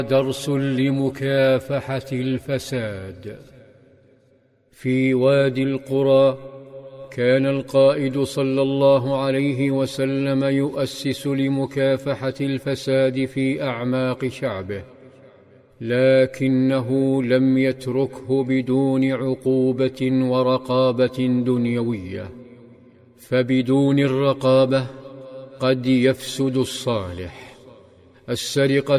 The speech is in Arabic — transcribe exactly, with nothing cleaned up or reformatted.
درس لمكافحة الفساد. في وادي القرى كان القائد صلى الله عليه وسلم يؤسس لمكافحة الفساد في أعماق شعبه، لكنه لم يتركه بدون عقوبة ورقابة دنيوية، فبدون الرقابة قد يفسد الصالح. السرقة